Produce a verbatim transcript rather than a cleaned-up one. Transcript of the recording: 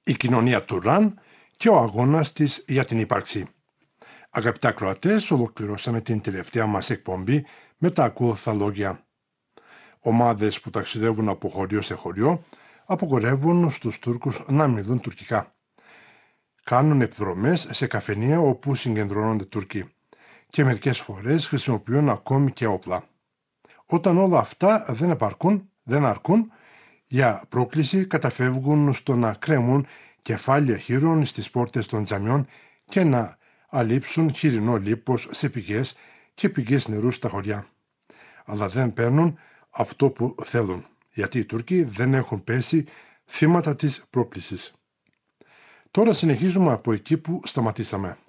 η κοινωνία του Ραν και ο αγώνας της για την ύπαρξη. Αγαπητά Κροατές, ολοκληρώσαμε την τελευταία μας εκπομπή με τα ακόλουθα λόγια. Ομάδες που ταξιδεύουν από χωριό σε χωριό απογορεύουν στους Τούρκους να μιλούν τουρκικά. Κάνουν επιδρομές σε καφενεία όπου συγκεντρώνονται Τούρκοι και μερικές φορές χρησιμοποιούν ακόμη και όπλα. Όταν όλα αυτά δεν επαρκούν, δεν αρκούν, για πρόκληση καταφεύγουν στο να κρέμουν κεφάλια χείρων στις πόρτες των τζαμιών και να αλείψουν χοιρινό λίπος σε πηγές και πηγές νερού στα χωριά. Αλλά δεν παίρνουν αυτό που θέλουν, γιατί οι Τούρκοι δεν έχουν πέσει θύματα της πρόκλησης. Τώρα συνεχίζουμε από εκεί που σταματήσαμε.